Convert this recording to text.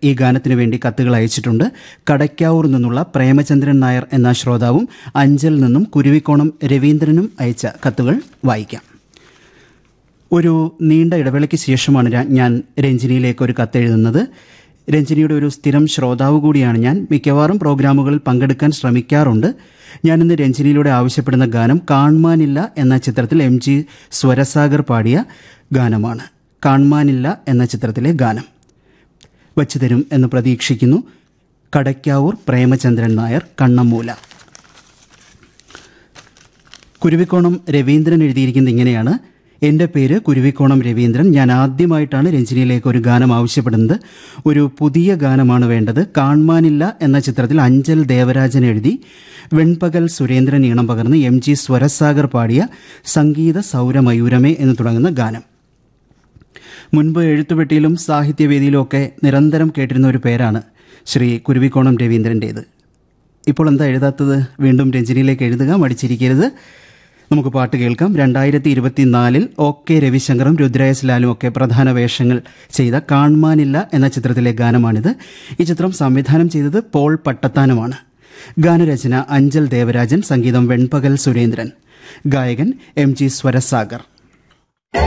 ഈ ഗാനത്തിനു വേണ്ടി കത്തുകൾ അയച്ചിട്ടുണ്ട്. കടയ്ക്കാവൂർ നിന്നുള്ള പ്രേമചന്ദ്രൻ നായർ എന്ന ശ്രോതാവും അഞ്ചൽ നിന്നും കുരുവിക്കോണം രവീന്ദ്രനും അയച്ച കത്തുകൾ വായിക്കാം. ഒരു നീണ്ട ഇടവേളയ്ക്ക് ശേഷമാണ് ഞാൻ രഞ്ജിനിയിലേക്ക് ഒരു കത്തെഴുതുന്നത്. രഞ്ജിനിയുടെ ഒരു സ്ഥിരം ശ്രോതാവ് കൂടിയാണ് ഞാൻ. മിക്കവാറും പ്രോഗ്രാമുകളിൽ പങ്കെടുക്കാൻ ശ്രമിക്കാറുണ്ട്. ഞാനിന്ന് രഞ്ജിനിയിലൂടെ ആവശ്യപ്പെടുന്ന ഗാനം കാൺമാനില്ല എന്ന ചിത്രത്തിൽ MG സ്വരസാഗർ പാടിയ ഗാനമാണ്. കാൺമാനില്ല എന്ന ചിത്രത്തിലെ ഗാനം വച്ചു തരും എന്ന് പ്രതീക്ഷിക്കുന്നു. കടയ്ക്കാവൂർ പ്രേമചന്ദ്രൻ നായർ, കണ്ണമ്മൂല. കുരുവിക്കോണം രവീന്ദ്രൻ എഴുതിയിരിക്കുന്നത് ഇങ്ങനെയാണ്: എൻ്റെ പേര് കുരുവിക്കോണം രവീന്ദ്രൻ. ഞാൻ ആദ്യമായിട്ടാണ് രഞ്ജിനിയിലേക്ക് ഒരു ഗാനം ആവശ്യപ്പെടുന്നത്. ഒരു പുതിയ ഗാനമാണ് വേണ്ടത്. കാൺമാനില്ല എന്ന ചിത്രത്തിൽ അഞ്ചൽ ദേവരാജൻ എഴുതി വെൺപകൽ സുരേന്ദ്രൻ ഈണം പകർന്ന് MG സ്വരസാഗർ പാടിയ സംഗീത സൗരമയൂരമേ എന്ന് തുടങ്ങുന്ന ഗാനം. മുൻപ് എഴുത്തുപെട്ടിയിലും സാഹിത്യവേദിയിലും ഒക്കെ നിരന്തരം കേട്ടിരുന്ന ഒരു പേരാണ് ശ്രീ കുരുവിക്കോണം രവീന്ദ്രൻ്റേത്. ഇപ്പോൾ എന്താ എഴുതാത്തത്? വീണ്ടും രഞ്ജിനിയിലേക്ക് എഴുതുക, മടിച്ചിരിക്കരുത്. നമുക്ക് പാട്ട് കേൾക്കാം. 2024 OK രവിശങ്കറും രുദ്രേഷ് ലാലും ഒക്കെ പ്രധാന വേഷങ്ങൾ ചെയ്ത കാൺമാനില്ല എന്ന ചിത്രത്തിലെ ഗാനമാണിത്. ഈ ചിത്രം സംവിധാനം ചെയ്തത് പോൾ പട്ടത്താനുമാണ്. ഗാനരചന അഞ്ചൽ ദേവരാജൻ, സംഗീതം വെൺപകൽ സുരേന്ദ്രൻ, ഗായകൻ MG സ്വരസാഗർ.